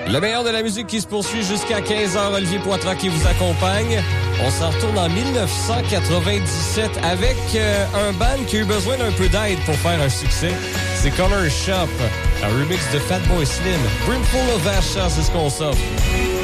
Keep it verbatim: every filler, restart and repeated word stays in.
Le meilleur de la musique qui se poursuit jusqu'à quinze heures. Olivier Poitras qui vous accompagne. On s'en retourne en dix-neuf cent quatre-vingt-dix-sept avec euh, un band qui a eu besoin d'un peu d'aide pour faire un succès. C'est Color Shop, un remix de Fatboy Slim. Brimful of Ashes, c'est ce qu'on s'offre.